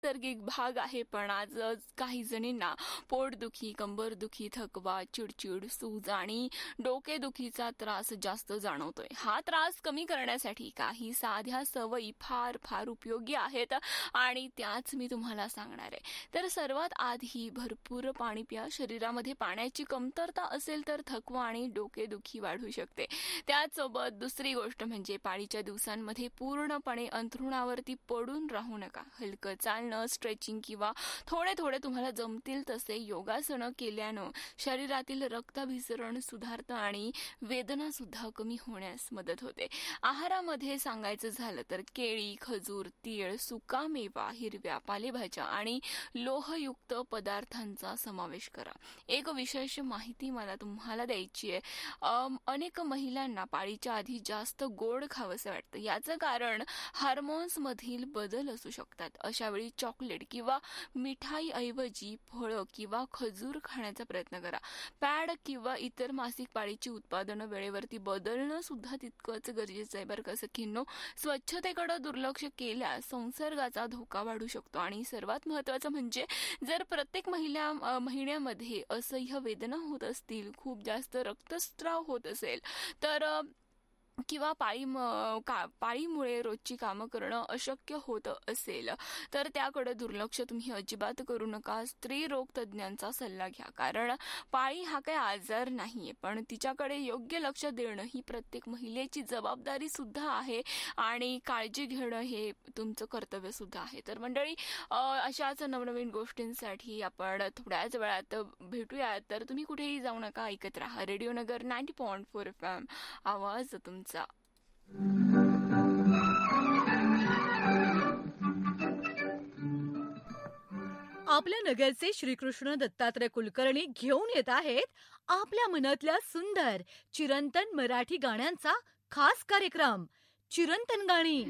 नैसर्गिक भाग आहे, पण आज काही जणींना पोटदुखी, कंबरदुखी, थकवा, चिडचिड, सूज आणि डोकेदुखीचा त्रास जास्त जाणवतोय. हा त्रास कमी करण्यासाठी काही साध्या सवयी फार फार उपयोगी आहेत आणि त्याच मी तुम्हाला सांगणार आहे. तर सर्वात आधी भरपूर पाणी प्या. शरीरामध्ये पाण्याची कमतरता असेल तर थकवा आणि डोकेदुखी वाढू शकते. त्याचसोबत दुसरी गोष्ट म्हणजे पाळीच्या दिवसांमध्ये पूर्णपणे अंथरुणावरती पडून राहू नका. हलकं चालणं, स्ट्रेचिंग किंवा थोडे थोडे तुम्हाला जमतील तसे योगासनं केल्यानं शरीरातील रक्ताभिसरण सुधारतं आणि वेदना सुद्धा कमी होण्यास मदत होते. आहारामध्ये सांगायचं झालं तर केळी, खजूर, तीळ, सुकामेवा, हिरव्या पालेभाज्या आणि लोहयुक्त पदार्थांचा समावेश करा. एक विशेष माहिती मला तुम्हाला द्यायची आहे. अनेक महिलांना पाळीच्या आधी जास्त गोड खावंसं वाटतं. याचं कारण हार्मोन्स मधील बदल असू शकतात. अशा वेळी चॉकलेट किंवा मिठाईऐवजी फळं किंवा खजूर खाण्याचा प्रयत्न करा. पॅड किंवा इतर मासिक पाळीची उत्पादनं वेळेवरती बदलणं सुद्धा तितकंच गरजेचं आहे बरं का सखींनो. स्वच्छतेकडे दुर्लक्ष केल्यास संसर्गाचा धोका वाढू शकतो आणि सर्वात महत्त्वाचं म्हणजे जर प्रत्येक महिन्यामध्ये असह्य वेदना होत असतील, खूप जास्त रक्तस्राव होत असेल तर किंवा पाळीमुळे रोजची कामं करणं अशक्य होत असेल तर त्याकडे दुर्लक्ष तुम्ही अजिबात करू नका. स्त्री रोग तज्ज्ञांचा सल्ला घ्या, कारण पाळी हा काही आजार नाहीये, पण तिच्याकडे योग्य लक्ष देणं ही प्रत्येक महिलेची जबाबदारी सुद्धा आहे आणि काळजी घेणं हे तुमचं कर्तव्य सुद्धा आहे. तर मंडळी, अशाच नवनवीन गोष्टींसाठी आपण थोड्याच वेळात भेटूया. तर तुम्ही कुठेही जाऊ नका, ऐकत राहा रेडिओ नगर 90.4 FM, आवाज तुमचा. आपल्या नगरचे श्रीकृष्ण दत्तात्रय कुलकर्णी घेऊन येत आहेत आपल्या मनातल्या सुंदर चिरंतन मराठी गाण्यांचा खास कार्यक्रम, चिरंतन गाणी.